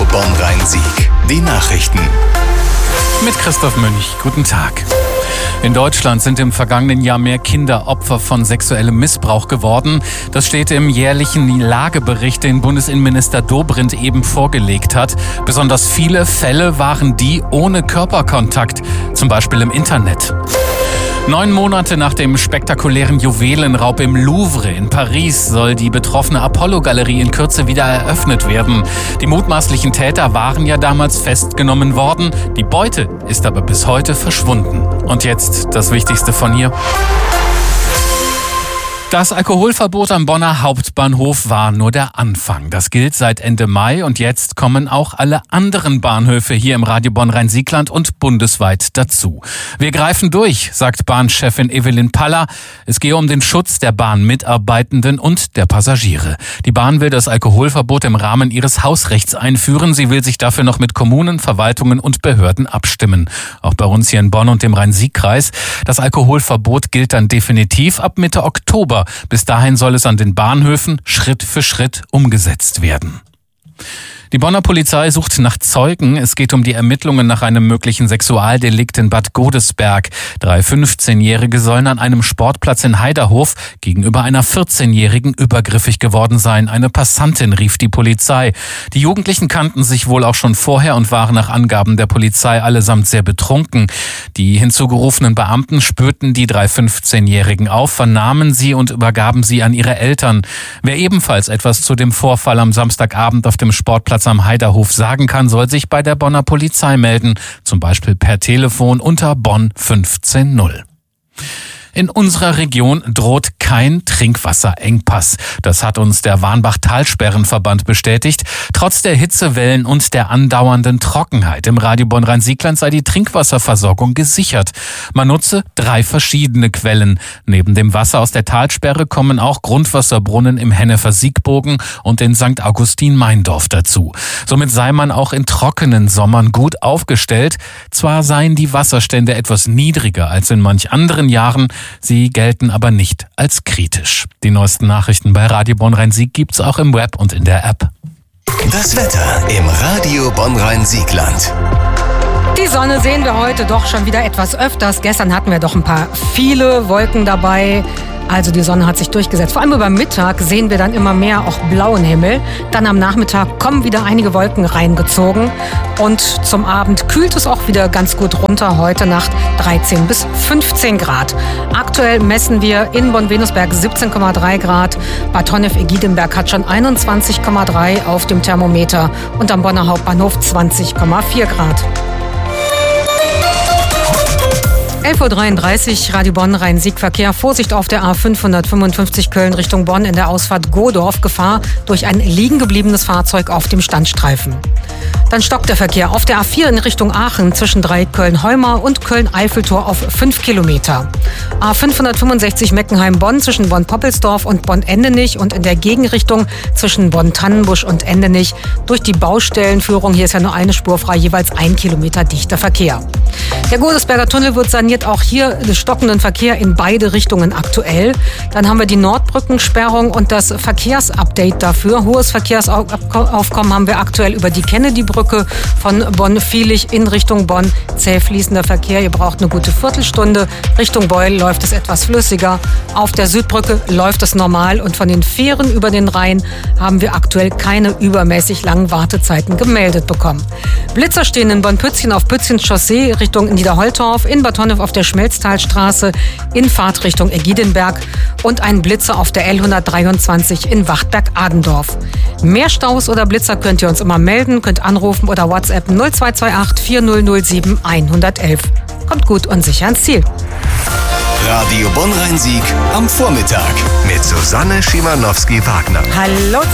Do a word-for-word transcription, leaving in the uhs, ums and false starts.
Bonn-Rhein-Sieg. Die Nachrichten. Mit Christoph Münch. Guten Tag. In Deutschland sind im vergangenen Jahr mehr Kinder Opfer von sexuellem Missbrauch geworden. Das steht im jährlichen Lagebericht, den Bundesinnenminister Dobrindt eben vorgelegt hat. Besonders viele Fälle waren die ohne Körperkontakt, zum Beispiel im Internet. Neun Monate nach dem spektakulären Juwelenraub im Louvre in Paris soll die betroffene Apollo-Galerie in Kürze wieder eröffnet werden. Die mutmaßlichen Täter waren ja damals festgenommen worden. Die Beute ist aber bis heute verschwunden. Und jetzt das Wichtigste von hier. Das Alkoholverbot am Bonner Hauptbahnhof war nur der Anfang. Das gilt seit Ende Mai und jetzt kommen auch alle anderen Bahnhöfe hier im Radio Bonn-Rhein-Sieg-Land und bundesweit dazu. Wir greifen durch, sagt Bahnchefin Evelyn Paller. Es gehe um den Schutz der Bahnmitarbeitenden und der Passagiere. Die Bahn will das Alkoholverbot im Rahmen ihres Hausrechts einführen. Sie will sich dafür noch mit Kommunen, Verwaltungen und Behörden abstimmen. Auch bei uns hier in Bonn und dem Rhein-Sieg-Kreis. Das Alkoholverbot gilt dann definitiv ab Mitte Oktober. Bis dahin soll es an den Bahnhöfen Schritt für Schritt umgesetzt werden. Die Bonner Polizei sucht nach Zeugen. Es geht um die Ermittlungen nach einem möglichen Sexualdelikt in Bad Godesberg. Drei fünfzehnjährige sollen an einem Sportplatz in Heiderhof gegenüber einer vierzehnjährigen übergriffig geworden sein. Eine Passantin, rief die Polizei. Die Jugendlichen kannten sich wohl auch schon vorher und waren nach Angaben der Polizei allesamt sehr betrunken. Die hinzugerufenen Beamten spürten die drei fünfzehnjährigen auf, vernahmen sie und übergaben sie an ihre Eltern. Wer ebenfalls etwas zu dem Vorfall am Samstagabend auf dem Sportplatz am Heiderhof sagen kann, soll sich bei der Bonner Polizei melden, zum Beispiel per Telefon unter Bonn fünfzehn null. In unserer Region droht kein Trinkwasserengpass. Das hat uns der Warnbach-Talsperrenverband bestätigt. Trotz der Hitzewellen und der andauernden Trockenheit im Radio Bonn-Rhein-Sieg-Land sei die Trinkwasserversorgung gesichert. Man nutze drei verschiedene Quellen. Neben dem Wasser aus der Talsperre kommen auch Grundwasserbrunnen im Hennefer-Siegbogen und in Sankt Augustin-Meindorf dazu. Somit sei man auch in trockenen Sommern gut aufgestellt. Zwar seien die Wasserstände etwas niedriger als in manch anderen Jahren, sie gelten aber nicht als kritisch. Die neuesten Nachrichten bei Radio Bonn-Rhein-Sieg gibt's auch im Web und in der App. Das Wetter im Radio Bonn-Rhein-Sieg-Land. Die Sonne sehen wir heute doch schon wieder etwas öfters. Gestern hatten wir doch ein paar viele Wolken dabei. Also die Sonne hat sich durchgesetzt. Vor allem über Mittag sehen wir dann immer mehr auch blauen Himmel. Dann am Nachmittag kommen wieder einige Wolken reingezogen. Und zum Abend kühlt es auch wieder ganz gut runter. Heute Nacht dreizehn bis fünfzehn Grad. Aktuell messen wir in Bonn-Venusberg siebzehn Komma drei Grad. Bad Honnef-Egidemberg hat schon einundzwanzig Komma drei auf dem Thermometer. Und am Bonner Hauptbahnhof zwanzig Komma vier Grad. elf Uhr dreiunddreißig, Radio Bonn-Rhein-Sieg-Verkehr. Vorsicht auf der A fünfhundertfünfundfünfzig Köln Richtung Bonn in der Ausfahrt Godorf. Gefahr durch ein liegen gebliebenes Fahrzeug auf dem Standstreifen. Dann stockt der Verkehr auf der A vier in Richtung Aachen zwischen Dreieck-Köln-Heumar und Köln-Eiffeltor auf fünf Kilometer. A fünfhundertfünfundsechzig Meckenheim-Bonn zwischen Bonn-Poppelsdorf und Bonn-Endenich und in der Gegenrichtung zwischen Bonn-Tannenbusch und Endenich durch die Baustellenführung. Hier ist ja nur eine Spur frei, jeweils ein Kilometer dichter Verkehr. Der Godesberger Tunnel wird saniert, auch hier den stockenden Verkehr in beide Richtungen aktuell. Dann haben wir die Nordbrückensperrung und das Verkehrsupdate dafür. Hohes Verkehrsaufkommen haben wir aktuell über die Kennedy-Brücke von Bonn-Vielig in Richtung Bonn. Zäh fließender Verkehr, ihr braucht eine gute Viertelstunde. Richtung Beul läuft es etwas flüssiger. Auf der Südbrücke läuft es normal und von den Fähren über den Rhein haben wir aktuell keine übermäßig langen Wartezeiten gemeldet bekommen. Blitzer stehen in Bonn-Pützchen auf Pützchens Chaussee Richtung Niederholtorf, in Bad Honnef auf der Schmelztalstraße, in Fahrtrichtung Egidemberg und ein Blitzer auf der L hundertdreiundzwanzig in Wachtberg-Adendorf. Mehr Staus oder Blitzer könnt ihr uns immer melden, könnt anrufen oder WhatsApp null zwei zwei acht vier null null sieben eins eins eins. Kommt gut und sicher ans Ziel. Radio Bonn-Rhein-Sieg am Vormittag mit Susanne Schimanowski-Wagner. Hallo